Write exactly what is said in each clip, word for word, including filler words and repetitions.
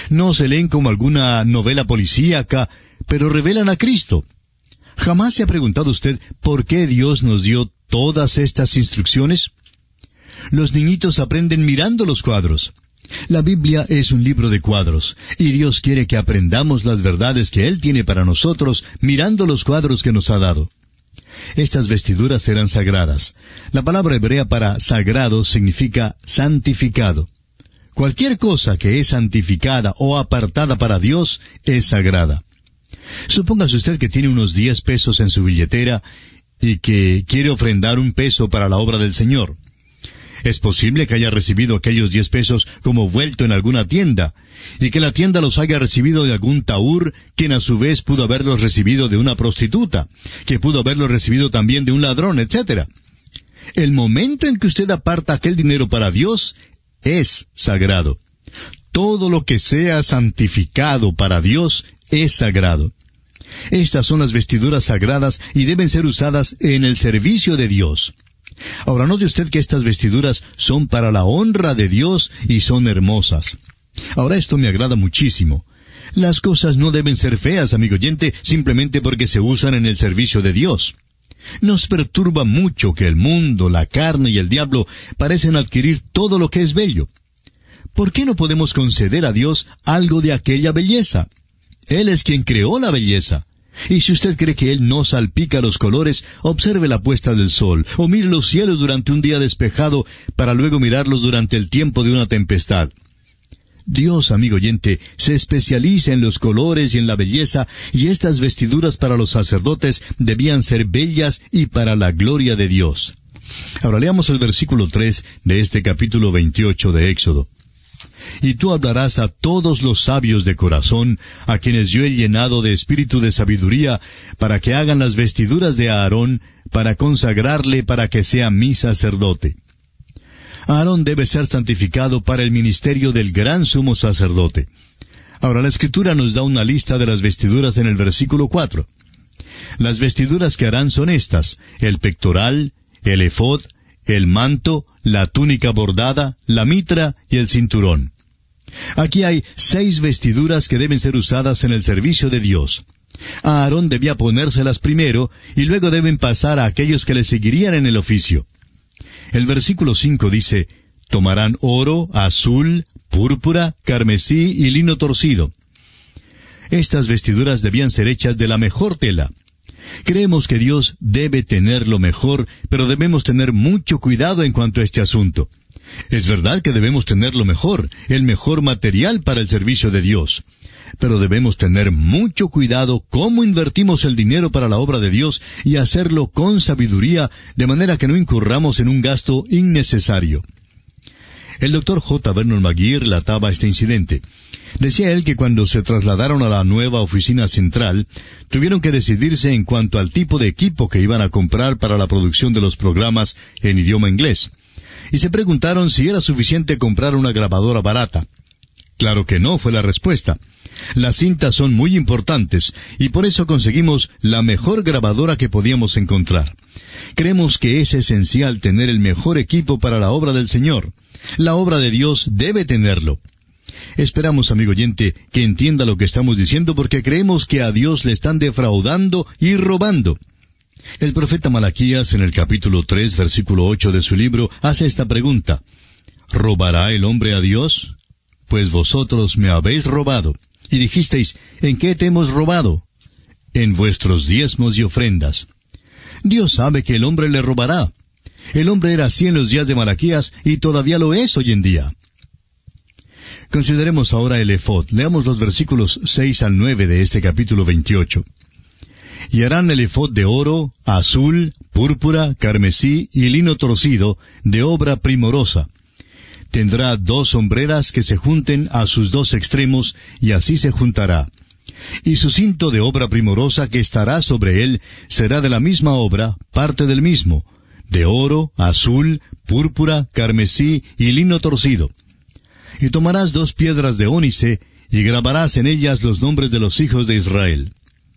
No se leen como alguna novela policíaca, pero revelan a Cristo. ¿Jamás se ha preguntado usted por qué Dios nos dio todas estas instrucciones? Los niñitos aprenden mirando los cuadros. La Biblia es un libro de cuadros, y Dios quiere que aprendamos las verdades que Él tiene para nosotros mirando los cuadros que nos ha dado. Estas vestiduras eran sagradas. La palabra hebrea para sagrado significa santificado. Cualquier cosa que es santificada o apartada para Dios es sagrada. Supóngase usted que tiene unos diez pesos en su billetera y que quiere ofrendar un peso para la obra del Señor. Es posible que haya recibido aquellos diez pesos como vuelto en alguna tienda, y que la tienda los haya recibido de algún taur, quien a su vez pudo haberlos recibido de una prostituta, que pudo haberlos recibido también de un ladrón, etcétera. El momento en que usted aparta aquel dinero para Dios es sagrado. Todo lo que sea santificado para Dios es sagrado. Estas son las vestiduras sagradas y deben ser usadas en el servicio de Dios. Ahora, note usted que estas vestiduras son para la honra de Dios y son hermosas. Ahora, esto me agrada muchísimo. Las cosas no deben ser feas, amigo oyente, simplemente porque se usan en el servicio de Dios. Nos perturba mucho que el mundo, la carne y el diablo parecen adquirir todo lo que es bello. ¿Por qué no podemos conceder a Dios algo de aquella belleza? Él es quien creó la belleza. Y si usted cree que Él no salpica los colores, observe la puesta del sol, o mire los cielos durante un día despejado, para luego mirarlos durante el tiempo de una tempestad. Dios, amigo oyente, se especializa en los colores y en la belleza, y estas vestiduras para los sacerdotes debían ser bellas y para la gloria de Dios. Ahora leamos el versículo tres de este capítulo veintiocho de Éxodo. Y tú hablarás a todos los sabios de corazón, a quienes yo he llenado de espíritu de sabiduría, para que hagan las vestiduras de Aarón, para consagrarle para que sea mi sacerdote. Aarón debe ser santificado para el ministerio del gran sumo sacerdote. Ahora la Escritura nos da una lista de las vestiduras en el versículo cuatro. Las vestiduras que harán son estas: el pectoral, el efod, el manto, la túnica bordada, la mitra y el cinturón. Aquí hay seis vestiduras que deben ser usadas en el servicio de Dios. A Aarón debía ponérselas primero, y luego deben pasar a aquellos que le seguirían en el oficio. El versículo cinco dice: tomarán oro, azul, púrpura, carmesí y lino torcido. Estas vestiduras debían ser hechas de la mejor tela. Creemos que Dios debe tener lo mejor, pero debemos tener mucho cuidado en cuanto a este asunto. Es verdad que debemos tener lo mejor, el mejor material para el servicio de Dios. Pero debemos tener mucho cuidado cómo invertimos el dinero para la obra de Dios y hacerlo con sabiduría, de manera que no incurramos en un gasto innecesario. El doctor J. Vernon McGee relataba este incidente. Decía él que cuando se trasladaron a la nueva oficina central, tuvieron que decidirse en cuanto al tipo de equipo que iban a comprar para la producción de los programas en idioma inglés. Y se preguntaron si era suficiente comprar una grabadora barata. Claro que no, fue la respuesta. Las cintas son muy importantes, y por eso conseguimos la mejor grabadora que podíamos encontrar. Creemos que es esencial tener el mejor equipo para la obra del Señor. La obra de Dios debe tenerlo. Esperamos, amigo oyente, que entienda lo que estamos diciendo, porque creemos que a Dios le están defraudando y robando. El profeta Malaquías, en el capítulo tres, versículo ocho de su libro, hace esta pregunta: ¿robará el hombre a Dios? Pues vosotros me habéis robado. Y dijisteis: ¿en qué te hemos robado? En vuestros diezmos y ofrendas. Dios sabe que el hombre le robará. El hombre era así en los días de Malaquías, y todavía lo es hoy en día. Consideremos ahora el efod. Leamos los versículos seis al nueve de este capítulo veintiocho. Y harán el efod de oro, azul, púrpura, carmesí y lino torcido, de obra primorosa. Tendrá dos sombreras que se junten a sus dos extremos, y así se juntará. Y su cinto de obra primorosa que estará sobre él será de la misma obra, parte del mismo, de oro, azul, púrpura, carmesí y lino torcido. Y tomarás dos piedras de ónice, y grabarás en ellas los nombres de los hijos de Israel.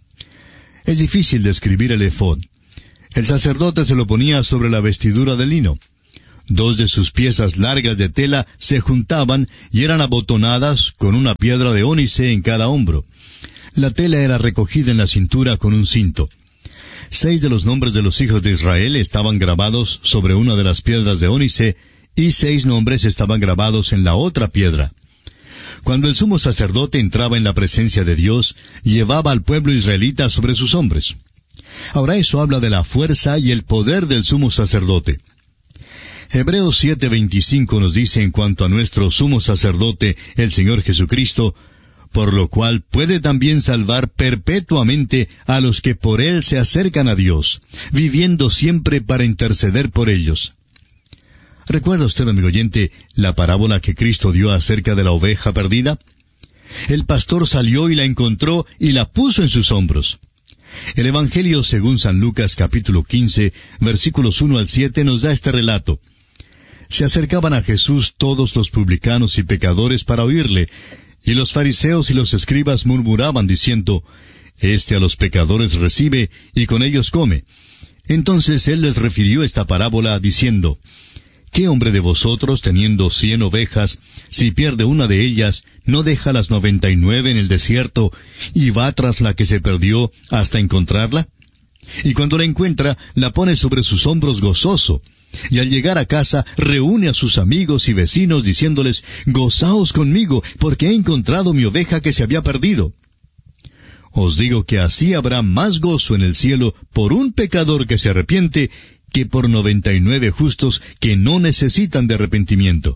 Es difícil describir el efod. El sacerdote se lo ponía sobre la vestidura de lino. Dos de sus piezas largas de tela se juntaban y eran abotonadas con una piedra de ónice en cada hombro. La tela era recogida en la cintura con un cinto. Seis de los nombres de los hijos de Israel estaban grabados sobre una de las piedras de ónice, y seis nombres estaban grabados en la otra piedra. Cuando el sumo sacerdote entraba en la presencia de Dios, llevaba al pueblo israelita sobre sus hombros. Ahora eso habla de la fuerza y el poder del sumo sacerdote. Hebreos siete veinticinco nos dice en cuanto a nuestro sumo sacerdote, el Señor Jesucristo, por lo cual puede también salvar perpetuamente a los que por Él se acercan a Dios, viviendo siempre para interceder por ellos. ¿Recuerda usted, amigo oyente, la parábola que Cristo dio acerca de la oveja perdida? El pastor salió y la encontró y la puso en sus hombros. El Evangelio según San Lucas capítulo quince, versículos uno al siete nos da este relato. Se acercaban a Jesús todos los publicanos y pecadores para oírle, y los fariseos y los escribas murmuraban diciendo, Este a los pecadores recibe, y con ellos come. Entonces él les refirió esta parábola, diciendo, ¿Qué hombre de vosotros, teniendo cien ovejas, si pierde una de ellas, no deja las noventa y nueve en el desierto, y va tras la que se perdió hasta encontrarla? Y cuando la encuentra, la pone sobre sus hombros gozoso, y al llegar a casa reúne a sus amigos y vecinos diciéndoles, Gozaos conmigo, porque he encontrado mi oveja que se había perdido. Os digo que así habrá más gozo en el cielo por un pecador que se arrepiente, que por noventa y nueve justos que no necesitan de arrepentimiento.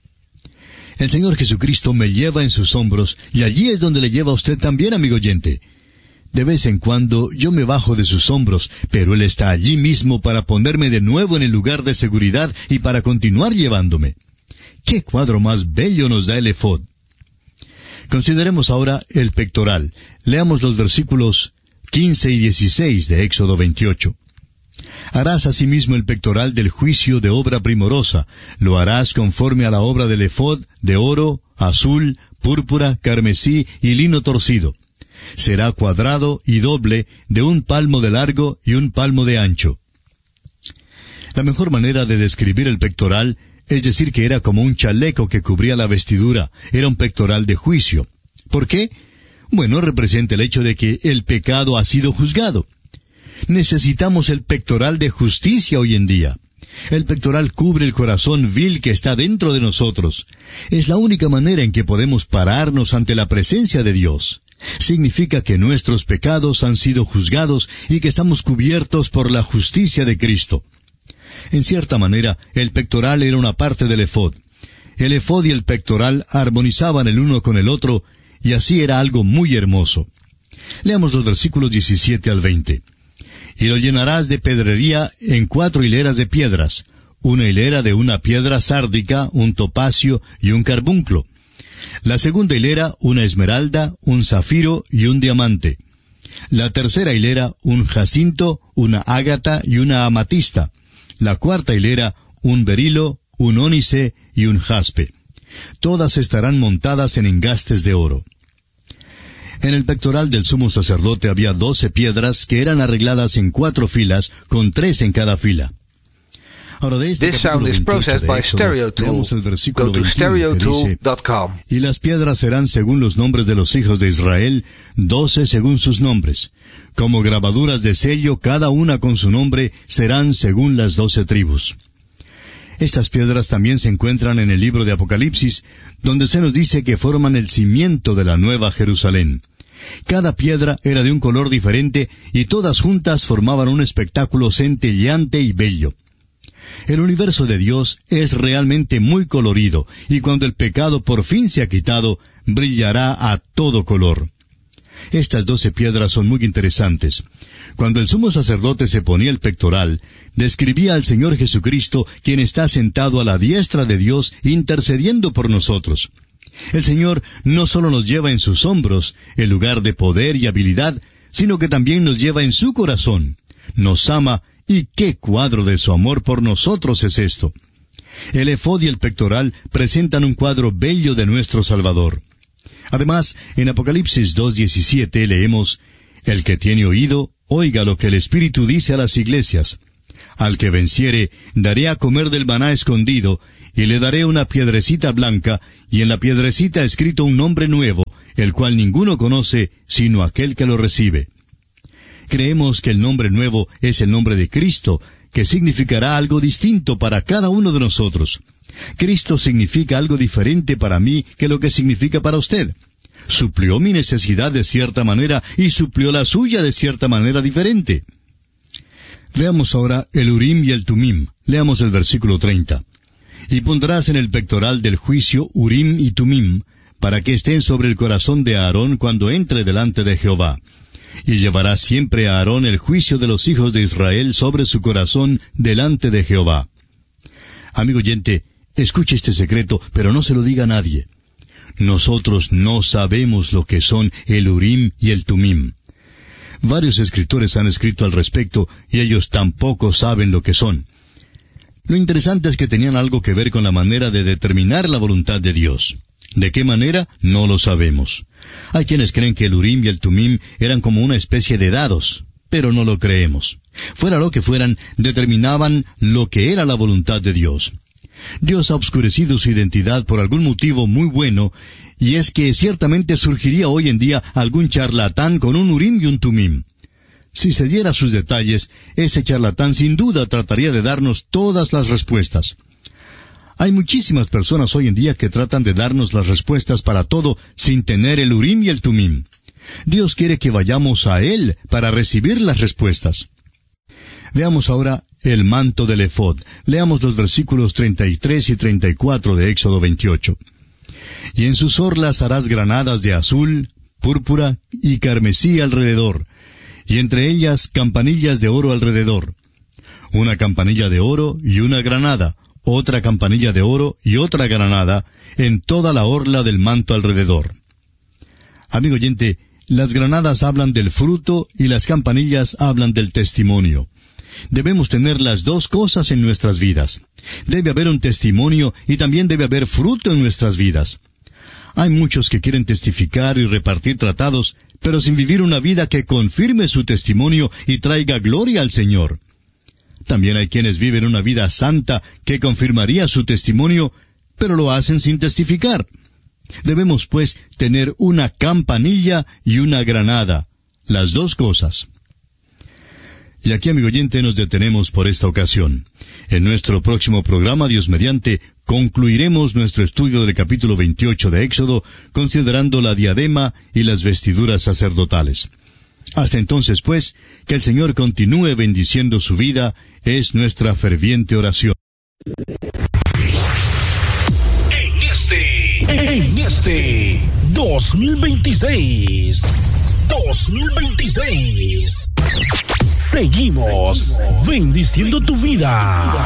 El Señor Jesucristo me lleva en sus hombros, y allí es donde le lleva a usted también, amigo oyente. De vez en cuando yo me bajo de sus hombros, pero Él está allí mismo para ponerme de nuevo en el lugar de seguridad y para continuar llevándome. ¡Qué cuadro más bello nos da el efod! Consideremos ahora el pectoral. Leamos los versículos quince y dieciséis de Éxodo veintiocho. Harás asimismo el pectoral del juicio de obra primorosa. Lo harás conforme a la obra del efod, de oro, azul, púrpura, carmesí y lino torcido. Será cuadrado y doble, de un palmo de largo y un palmo de ancho. La mejor manera de describir el pectoral es decir que era como un chaleco que cubría la vestidura. Era un pectoral de juicio. ¿Por qué? Bueno, representa el hecho de que el pecado ha sido juzgado. Necesitamos el pectoral de justicia hoy en día. El pectoral cubre el corazón vil que está dentro de nosotros. Es la única manera en que podemos pararnos ante la presencia de Dios. Significa que nuestros pecados han sido juzgados y que estamos cubiertos por la justicia de Cristo. En cierta manera, el pectoral era una parte del efod. El efod y el pectoral armonizaban el uno con el otro, y así era algo muy hermoso. Leamos los versículos diecisiete al veinte. Y lo llenarás de pedrería en cuatro hileras de piedras, una hilera de una piedra sárdica, un topacio y un carbunclo. La segunda hilera, una esmeralda, un zafiro y un diamante. La tercera hilera, un jacinto, una ágata y una amatista. La cuarta hilera, un berilo, un ónice y un jaspe. Todas estarán montadas en engastes de oro. En el pectoral del sumo sacerdote había doce piedras que eran arregladas en cuatro filas, con tres en cada fila. Ahora de este This sound is processed by Stereotool. Go to stereotool dot com. Y las piedras serán según los nombres de los hijos de Israel, doce según sus nombres. Como grabaduras de sello, cada una con su nombre, serán según las doce tribus. Estas piedras también se encuentran en el libro de Apocalipsis, donde se nos dice que forman el cimiento de la nueva Jerusalén. Cada piedra era de un color diferente y todas juntas formaban un espectáculo centelleante y bello. El universo de Dios es realmente muy colorido, y cuando el pecado por fin se ha quitado, brillará a todo color. Estas doce piedras son muy interesantes. Cuando el sumo sacerdote se ponía el pectoral, describía al Señor Jesucristo, quien está sentado a la diestra de Dios, intercediendo por nosotros. El Señor no solo nos lleva en sus hombros, el lugar de poder y habilidad, sino que también nos lleva en su corazón. Nos ama, y qué cuadro de su amor por nosotros es esto. El efod y el pectoral presentan un cuadro bello de nuestro Salvador. Además, en Apocalipsis dos diecisiete leemos, El que tiene oído, oiga lo que el Espíritu dice a las iglesias. Al que venciere, daré a comer del maná escondido, y le daré una piedrecita blanca, y en la piedrecita escrito un nombre nuevo, el cual ninguno conoce, sino aquel que lo recibe. Creemos que el nombre nuevo es el nombre de Cristo, que significará algo distinto para cada uno de nosotros. Cristo significa algo diferente para mí que lo que significa para usted. Suplió mi necesidad de cierta manera y suplió la suya de cierta manera diferente. Veamos ahora el Urim y el Tumim. Leamos el versículo treinta. Y pondrás en el pectoral del juicio Urim y Tumim, para que estén sobre el corazón de Aarón cuando entre delante de Jehová. Y llevará siempre a Aarón el juicio de los hijos de Israel sobre su corazón delante de Jehová. Amigo oyente, escuche este secreto, pero no se lo diga a nadie. Nosotros no sabemos lo que son el Urim y el Tumim. Varios escritores han escrito al respecto, y ellos tampoco saben lo que son. Lo interesante es que tenían algo que ver con la manera de determinar la voluntad de Dios. ¿De qué manera? No lo sabemos. Hay quienes creen que el Urim y el Tumim eran como una especie de dados, pero no lo creemos. Fuera lo que fueran, determinaban lo que era la voluntad de Dios. Dios ha obscurecido su identidad por algún motivo muy bueno, y es que ciertamente surgiría hoy en día algún charlatán con un Urim y un Tumim. Si se diera sus detalles, ese charlatán sin duda trataría de darnos todas las respuestas. Hay muchísimas personas hoy en día que tratan de darnos las respuestas para todo sin tener el Urim y el Tumim. Dios quiere que vayamos a Él para recibir las respuestas. Veamos ahora el manto del efod. Leamos los versículos treinta y tres y treinta y cuatro de Éxodo veintiocho. Y en sus orlas harás granadas de azul, púrpura y carmesí alrededor, y entre ellas campanillas de oro alrededor. Una campanilla de oro y una granada, otra campanilla de oro y otra granada, en toda la orla del manto alrededor. Amigo oyente, las granadas hablan del fruto y las campanillas hablan del testimonio. Debemos tener las dos cosas en nuestras vidas. Debe haber un testimonio y también debe haber fruto en nuestras vidas. Hay muchos que quieren testificar y repartir tratados, pero sin vivir una vida que confirme su testimonio y traiga gloria al Señor. También hay quienes viven una vida santa que confirmaría su testimonio, pero lo hacen sin testificar. Debemos, pues, tener una campanilla y una granada, las dos cosas. Y aquí, amigo oyente, nos detenemos por esta ocasión. En nuestro próximo programa, Dios mediante, concluiremos nuestro estudio del capítulo veintiocho de Éxodo, considerando la diadema y las vestiduras sacerdotales. Hasta entonces, pues, que el Señor continúe bendiciendo su vida, es nuestra ferviente oración. En este, en este dos mil veintiséis, dos mil veintiséis, seguimos bendiciendo tu vida.